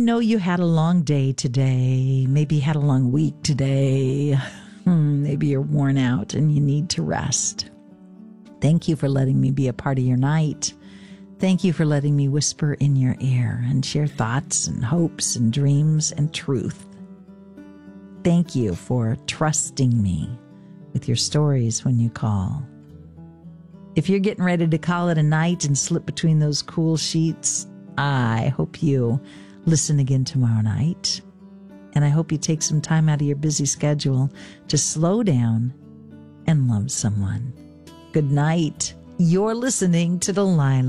know you had a long day today. Maybe you had a long week today. Maybe you're worn out and you need to rest. Thank you for letting me be a part of your night. Thank you for letting me whisper in your ear and share thoughts and hopes and dreams and truth. Thank you for trusting me with your stories when you call. If you're getting ready to call it a night and slip between those cool sheets, I hope you listen again tomorrow night. And I hope you take some time out of your busy schedule to slow down and love someone. Good night. You're listening to Delilah.